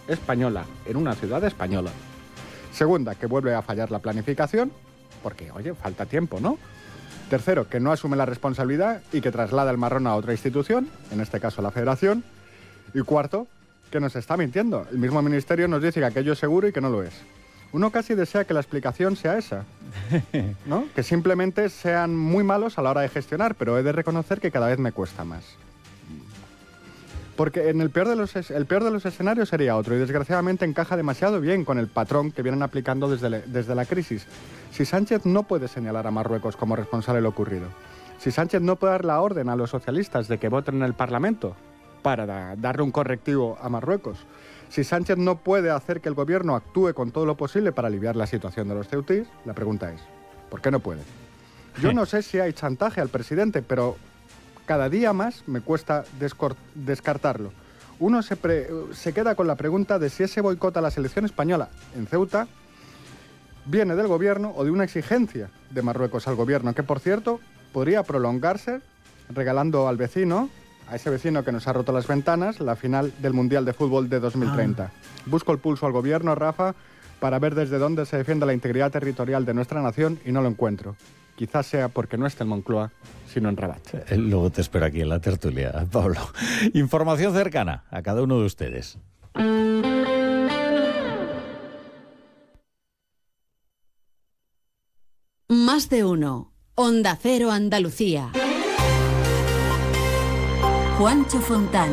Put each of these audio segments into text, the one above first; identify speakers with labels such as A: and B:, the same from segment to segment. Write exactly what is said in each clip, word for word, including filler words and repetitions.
A: española en una ciudad española. Segunda, que vuelve a fallar la planificación, porque, oye, falta tiempo, ¿no? Tercero, que no asume la responsabilidad y que traslada el marrón a otra institución, en este caso la Federación. Y cuarto, que nos está mintiendo. El mismo ministerio nos dice que aquello es seguro y que no lo es. Uno casi desea que la explicación sea esa, ¿no? Que simplemente sean muy malos a la hora de gestionar, pero he de reconocer que cada vez me cuesta más. Porque en el peor de los, el peor de los escenarios sería otro, y desgraciadamente encaja demasiado bien con el patrón que vienen aplicando desde, le, desde la crisis. Si Sánchez no puede señalar a Marruecos como responsable de lo ocurrido, si Sánchez no puede dar la orden a los socialistas de que voten en el Parlamento para da, darle un correctivo a Marruecos, si Sánchez no puede hacer que el gobierno actúe con todo lo posible para aliviar la situación de los ceutíes, la pregunta es, ¿por qué no puede? Yo no sé si hay chantaje al presidente, pero cada día más me cuesta descartarlo. Uno se, pre, se queda con la pregunta de si ese boicot a la selección española en Ceuta viene del gobierno o de una exigencia de Marruecos al gobierno, que por cierto podría prolongarse regalando al vecino, a ese vecino que nos ha roto las ventanas, la final del Mundial de Fútbol de dos mil treinta. Ah. Busco el pulso al gobierno, Rafa, para ver desde dónde se defiende la integridad territorial de nuestra nación y no lo encuentro. Quizás sea porque no esté en Moncloa, sino en Rabat.
B: Luego te espero aquí en la tertulia, Pablo. Información cercana a cada uno de ustedes.
C: Más de uno. Onda Cero Andalucía. Juancho Fontán.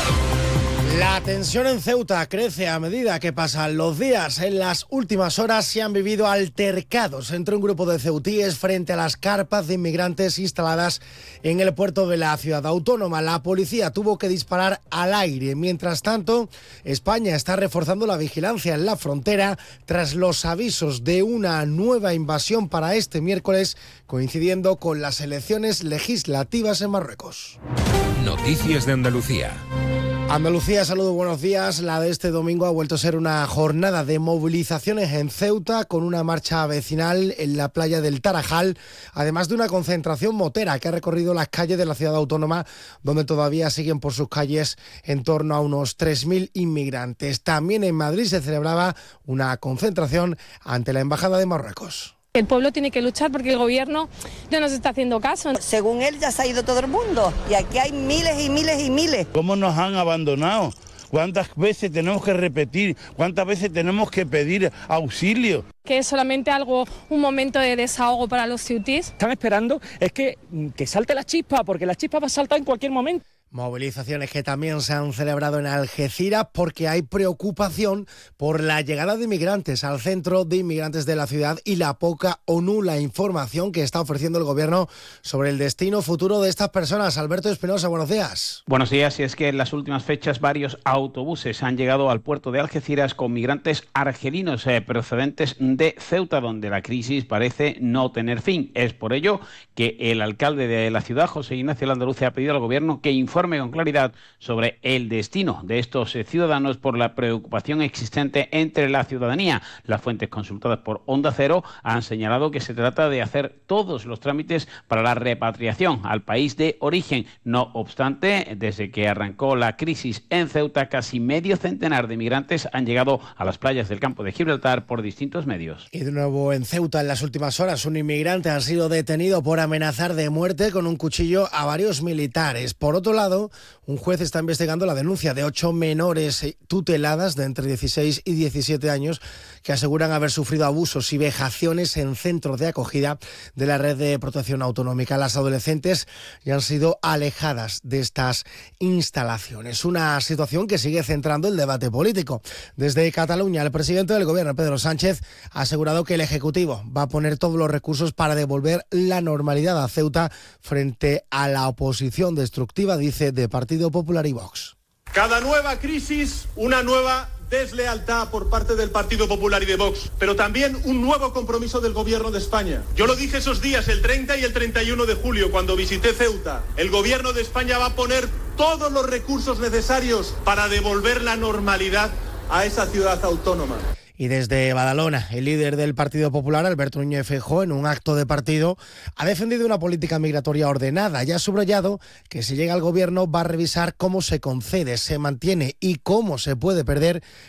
D: La tensión en Ceuta crece a medida que pasan los días. En las últimas horas se han vivido altercados entre un grupo de ceutíes frente a las carpas de inmigrantes instaladas en el puerto de la ciudad autónoma. La policía tuvo que disparar al aire. Mientras tanto, España está reforzando la vigilancia en la frontera tras los avisos de una nueva invasión para este miércoles, coincidiendo con las elecciones legislativas en Marruecos.
E: Noticias de Andalucía.
D: Andalucía, saludos, buenos días. La de este domingo ha vuelto a ser una jornada de movilizaciones en Ceuta con una marcha vecinal en la playa del Tarajal, además de una concentración motera que ha recorrido las calles de la ciudad autónoma, donde todavía siguen por sus calles en torno a unos tres mil inmigrantes. También en Madrid se celebraba una concentración ante la Embajada de Marruecos.
F: El pueblo tiene que luchar porque el gobierno no nos está haciendo caso.
G: Según él ya se ha ido todo el mundo y aquí hay miles y miles y miles.
H: ¿Cómo nos han abandonado? ¿Cuántas veces tenemos que repetir? ¿Cuántas veces tenemos que pedir auxilio?
F: Que es solamente algo, un momento de desahogo para los ceutíes.
I: Están esperando es que, que salte la chispa, porque la chispa va a saltar en cualquier momento.
D: Movilizaciones que también se han celebrado en Algeciras porque hay preocupación por la llegada de inmigrantes al centro de inmigrantes de la ciudad y la poca o nula información que está ofreciendo el gobierno sobre el destino futuro de estas personas. Alberto Espinosa, buenos días.
J: Buenos días, y es que en las últimas fechas varios autobuses han llegado al puerto de Algeciras con migrantes argelinos eh, procedentes de Ceuta, donde la crisis parece no tener fin. Es por ello que el alcalde de la ciudad, José Ignacio Landaluce, ha pedido al gobierno que informe con claridad sobre el destino de estos ciudadanos por la preocupación existente entre la ciudadanía. Las fuentes consultadas por Onda Cero han señalado que se trata de hacer todos los trámites para la repatriación al país de origen. No obstante, desde que arrancó la crisis en Ceuta, casi medio centenar de migrantes han llegado a las playas del campo de Gibraltar por distintos medios.
D: Y de nuevo en Ceuta, en las últimas horas, un inmigrante ha sido detenido por amenazar de muerte con un cuchillo a varios militares. Por otro lado, un juez está investigando la denuncia de ocho menores tuteladas de entre dieciséis y diecisiete años que aseguran haber sufrido abusos y vejaciones en centros de acogida de la red de protección autonómica. Las adolescentes ya han sido alejadas de estas instalaciones. Una situación que sigue centrando el debate político. Desde Cataluña, el presidente del gobierno, Pedro Sánchez, ha asegurado que el Ejecutivo va a poner todos los recursos para devolver la normalidad a Ceuta frente a la oposición destructiva, dice, de Partido Popular y Vox.
K: Cada nueva crisis, una nueva deslealtad por parte del Partido Popular y de Vox, pero también un nuevo compromiso del Gobierno de España. Yo lo dije esos días, el treinta y el treinta y uno de julio, cuando visité Ceuta. El Gobierno de España va a poner todos los recursos necesarios para devolver la normalidad a esa ciudad autónoma.
D: Y desde Badalona, el líder del Partido Popular, Alberto Núñez Feijóo, en un acto de partido, ha defendido una política migratoria ordenada y ha subrayado que si llega al gobierno va a revisar cómo se concede, se mantiene y cómo se puede perder